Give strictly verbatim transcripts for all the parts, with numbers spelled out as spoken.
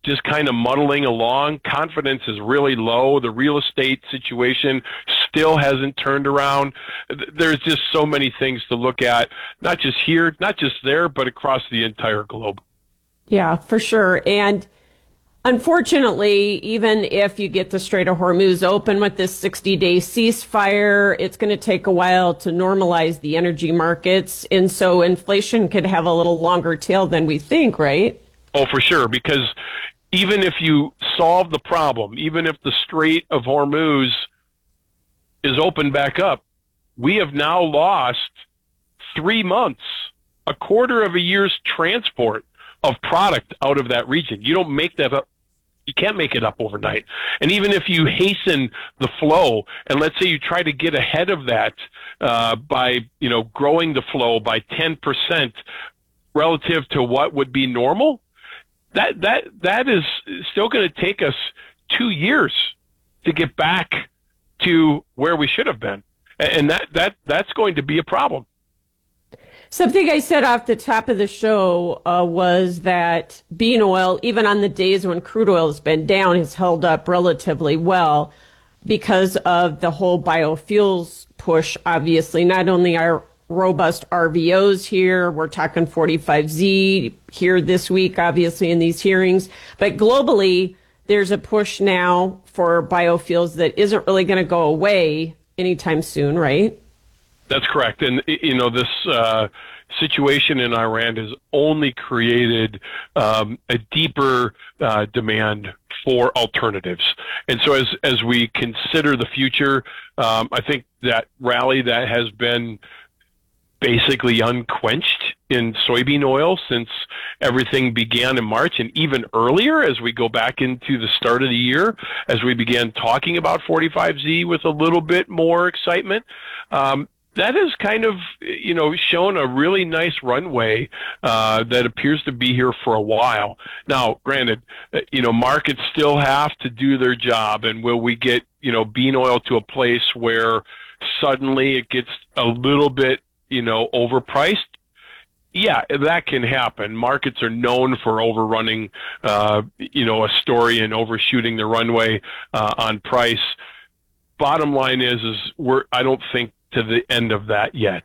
just kind of muddling along. Confidence is really low. The real estate situation still hasn't turned around. There's just so many things to look at, not just here, not just there, but across the entire globe. Yeah, for sure. And unfortunately, even if you get the Strait of Hormuz open with this sixty-day ceasefire, it's going to take a while to normalize the energy markets. And so inflation could have a little longer tail than we think, right? Oh, for sure, because even if you solve the problem, even if the Strait of Hormuz is opened back up, we have now lost three months, a quarter of a year's transport of product out of that region. You don't make that up. You can't make it up overnight. And even if you hasten the flow, and let's say you try to get ahead of that uh, by, you know, growing the flow by ten percent relative to what would be normal, that that that is still going to take us two years to get back to where we should have been. And that, that that's going to be a problem. Something I said off the top of the show uh, was that bean oil, even on the days when crude oil has been down, has held up relatively well because of the whole biofuels push. Obviously, not only our robust R V Os here, we're talking forty-five Z here this week, obviously, in these hearings, but globally, there's a push now for biofuels that isn't really going to go away anytime soon, right? That's correct. And, you know, this uh, situation in Iran has only created um, a deeper uh, demand for alternatives. And so as, as we consider the future, um, I think that rally that has been basically unquenched in soybean oil since everything began in March, and even earlier as we go back into the start of the year, as we began talking about forty-five Z with a little bit more excitement, um, that has kind of, you know, shown a really nice runway uh, that appears to be here for a while. Now, granted, you know, markets still have to do their job, and will we get, you know, bean oil to a place where suddenly it gets a little bit, you know, overpriced? Yeah, that can happen. Markets are known for overrunning, uh, you know, a story and overshooting the runway uh, on price. Bottom line is, is we're, I don't think, to the end of that yet.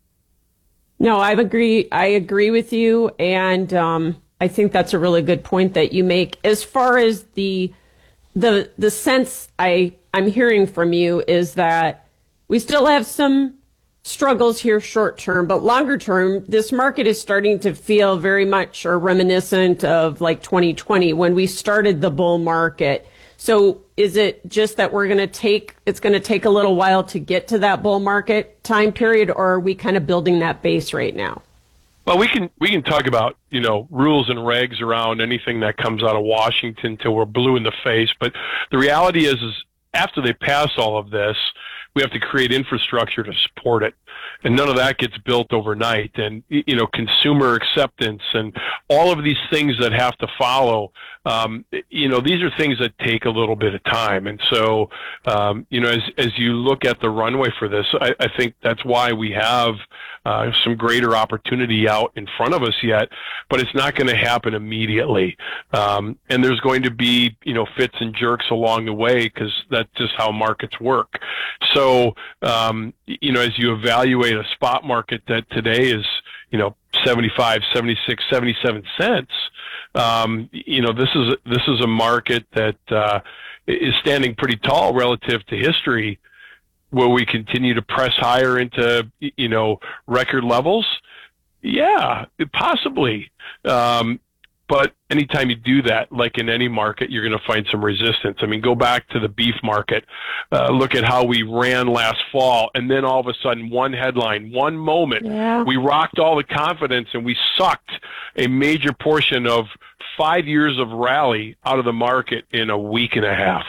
No, I agree. I agree with you. And um, I think that's a really good point that you make. As far as the, the, the sense I, I'm hearing from you is that we still have some struggles here short term, but longer term, this market is starting to feel very much or reminiscent of like twenty twenty when we started the bull market. So is it just that we're going to take, it's going to take a little while to get to that bull market time period, or are we kind of building that base right now? Well, we can we can talk about, you know, rules and regs around anything that comes out of Washington till we're blue in the face. But the reality is, is after they pass all of this, we have to create infrastructure to support it. And none of that gets built overnight. And, you know, consumer acceptance and all of these things that have to follow, um, you know, these are things that take a little bit of time. And so, um, you know, as, as you look at the runway for this, I, I think that's why we have uh, some greater opportunity out in front of us yet, but it's not going to happen immediately. Um, and there's going to be, you know, fits and jerks along the way because that's just how markets work. So, um, you know, as you evaluate a spot market that today is, you know, seventy-five, seventy-six, seventy-seven cents, um, you know, this is, this is a market that uh, is standing pretty tall relative to history. Will we continue to press higher into, you know, record levels? Yeah, possibly. Um, But anytime you do that, like in any market, you're going to find some resistance. I mean, go back to the beef market. Uh, look at how we ran last fall, and then all of a sudden, one headline, one moment, Yeah. we rocked all the confidence, and we sucked a major portion of five years of rally out of the market in a week and a half.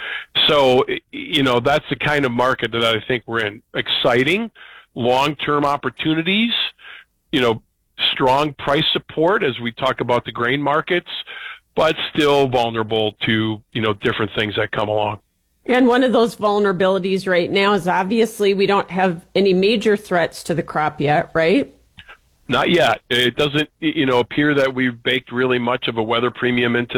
So, you know, that's the kind of market that I think we're in. Exciting, long-term opportunities, you know, strong price support as we talk about the grain markets, but still vulnerable to, you know, different things that come along. And one of those vulnerabilities right now is obviously we don't have any major threats to the crop yet, right? Not yet. It doesn't, you know, appear that we've baked really much of a weather premium into